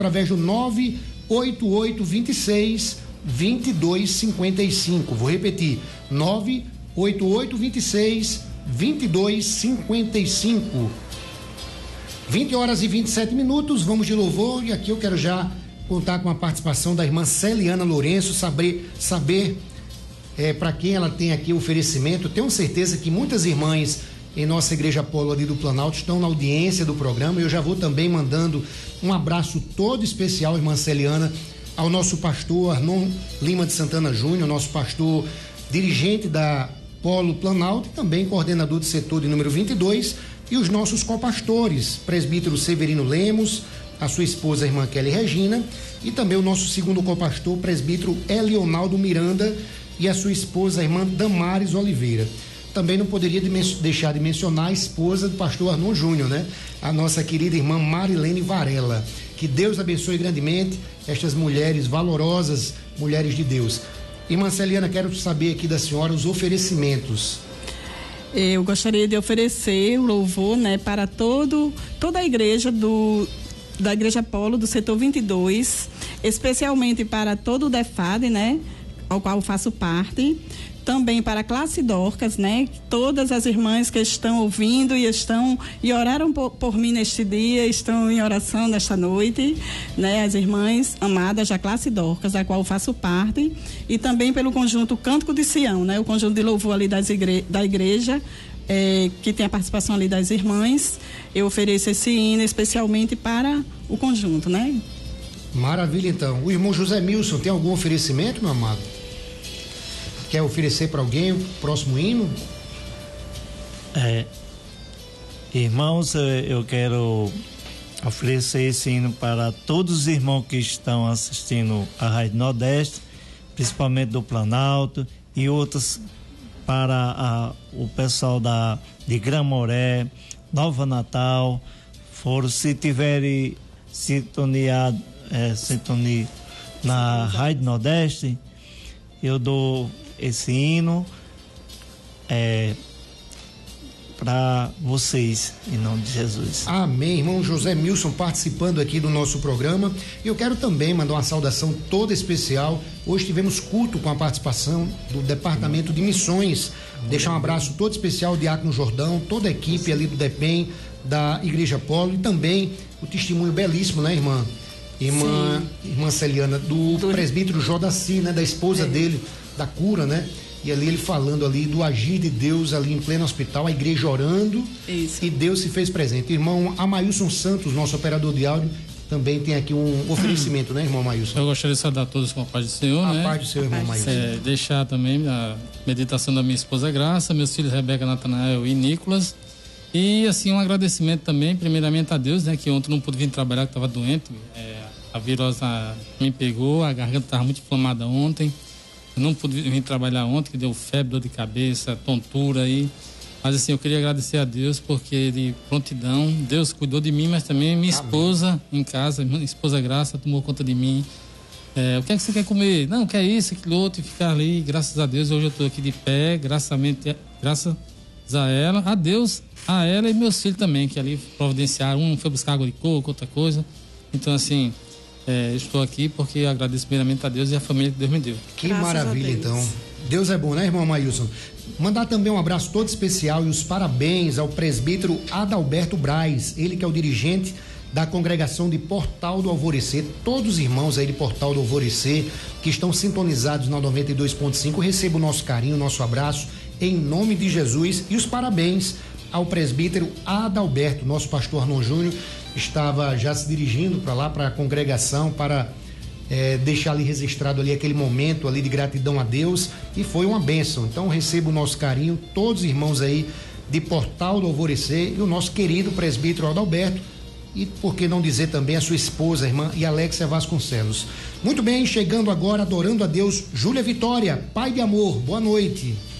através do 98826-2255. Vou repetir, 98826-2255. 20h27, vamos de louvor, e aqui eu quero já contar com a participação da irmã Celiana Lourenço, saber para quem ela tem aqui o oferecimento. Tenho certeza que muitas irmãs em nossa Igreja Apolo ali do Planalto estão na audiência do programa, e eu já vou também mandando um abraço todo especial, irmã Celiana, ao nosso pastor Arnon Lima de Santana Júnior, nosso pastor dirigente da Polo Planalto e também coordenador de setor de número 22, e os nossos copastores, presbítero Severino Lemos, a sua esposa, a irmã Kelly Regina, e também o nosso segundo copastor, presbítero Elionaldo Miranda, e a sua esposa, a irmã Damares Oliveira. Também não poderia deixar de mencionar a esposa do pastor Arnon Júnior, né? A nossa querida irmã Marilene Varela. Que Deus abençoe grandemente estas mulheres valorosas, mulheres de Deus. Irmã Celiana, quero saber aqui da senhora os oferecimentos. Eu gostaria de oferecer o louvor, né, para toda a igreja da Igreja Apolo do setor 22, especialmente para todo o DEFAD, né, ao qual eu faço parte, também para a classe Dorcas, né, todas as irmãs que estão ouvindo e oraram por mim neste dia, estão em oração nesta noite, né, as irmãs amadas da classe Dorcas, da qual eu faço parte, e também pelo conjunto Cântico de Sião, né, o conjunto de louvor ali da igreja, que tem a participação ali das irmãs. Eu ofereço esse hino especialmente para o conjunto, né? Maravilha, então. O irmão José Milson tem algum oferecimento, meu amado? Quer oferecer para alguém o próximo hino? Irmãos, eu quero oferecer esse hino para todos os irmãos que estão assistindo a Rádio Nordeste, principalmente do Planalto, e outros para o pessoal de Gramoré, Nova Natal, se tiverem sintonia na Rádio Nordeste, eu dou esse hino para vocês, em nome de Jesus. Amém, irmão José Milson participando aqui do nosso programa. Eu quero também mandar uma saudação toda especial. Hoje tivemos culto com a participação do Departamento de Missões. Deixar um abraço todo especial ao Diácono Jordão, toda a equipe ali do DEPEN, da Igreja Apolo, e também o testemunho belíssimo, né, irmã? Irmã Celiana, do presbítero Jodaci, né, da esposa dele, da cura, né? E ali ele falando ali do agir de Deus ali em pleno hospital, a igreja orando. Isso. E Deus se fez presente. Irmão Amailson Santos, nosso operador de áudio, também tem aqui um oferecimento, né, irmão Amailson? Eu gostaria de saudar todos com a paz do Senhor, né? A paz do Senhor, irmão Amailson. Deixar também a meditação da minha esposa Graça, meus filhos Rebeca, Natanael e Nicolas. E assim, um agradecimento também, primeiramente a Deus, né? Que ontem não pude vir trabalhar, que estava doente. A virose me pegou, a garganta estava muito inflamada ontem. Eu não pude vir trabalhar ontem, que deu febre, dor de cabeça, tontura aí. Mas assim, eu queria agradecer a Deus, porque de prontidão, Deus cuidou de mim, mas também minha esposa em casa, minha esposa Graça, tomou conta de mim. O que é que você quer comer? Não, quer isso, aquilo outro, e ficar ali. Graças a Deus, hoje eu estou aqui de pé, graças a ela, a Deus, a ela e meus filhos também, que ali providenciaram. Um foi buscar água de coco, outra coisa. Então, assim, estou aqui porque agradeço primeiramente a Deus e a família que Deus me deu. Que graças maravilha, então. Deus é bom, né, irmão Maílson? Mandar também um abraço todo especial e os parabéns ao presbítero Adalberto Braz, ele que é o dirigente da congregação de Portal do Alvorecer. Todos os irmãos aí de Portal do Alvorecer que estão sintonizados na 92.5, receba o nosso carinho, o nosso abraço em nome de Jesus, e os parabéns ao presbítero Adalberto. Nosso pastor Arnon Júnior estava já se dirigindo para lá, para a congregação, para deixar ali registrado ali aquele momento ali de gratidão a Deus, e foi uma bênção. Então receba o nosso carinho, todos os irmãos aí de Portal do Alvorecer, e o nosso querido presbítero Adalberto, e por que não dizer também a sua esposa, a irmã Alexia Vasconcelos. Muito bem, chegando agora, adorando a Deus, Júlia Vitória, Pai de Amor, boa noite.